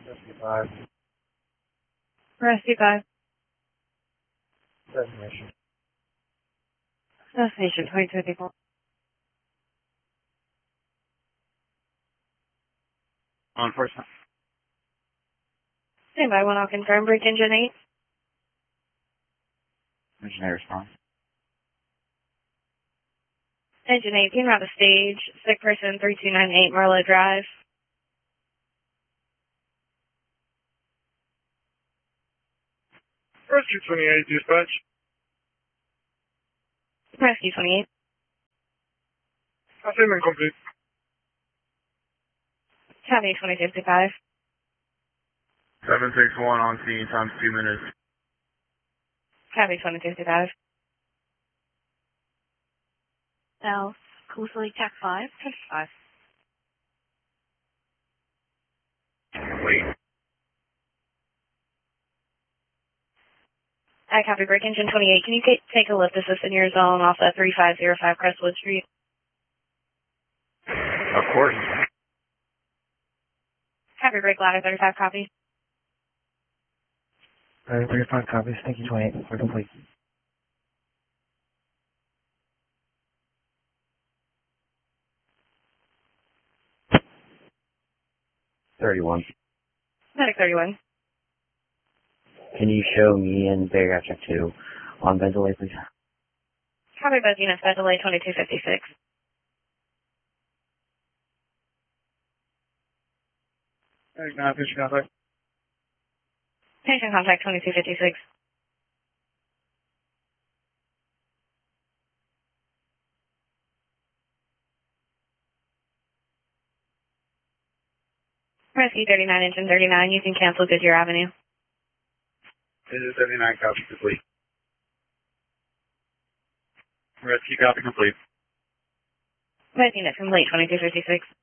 Rescue 5. Rescue 5. Destination. Destination 2254. On enforcement. Stand by 1, I'll confirm. Break engine 8. Engineer response. Engine 8, being around the stage. Sick person 3298 Marlowe Drive. Rescue 28, dispatch. Rescue 28. Assignment complete. Copy 2255. 761 on scene times 2 minutes. Copy 2255. Now, Coastal Lake Tac 5, 25. Wait. I copy break engine 28. Can you take a lift assist in your zone off of 3505 Crestwood Street? Of course. Copy break ladder 35 copy. 35 copies. Thank you, 28. We're complete. Medic 31. Can you show me and Paragraph Check 2 on Benzoate, please? Copy both units, bed delay 2256. Patient contact. Patient contact 2256. Rescue 39, engine 39. You can cancel Goodyear Avenue. Engine 79, copy complete. Rescue copy complete. Both units from late 2256.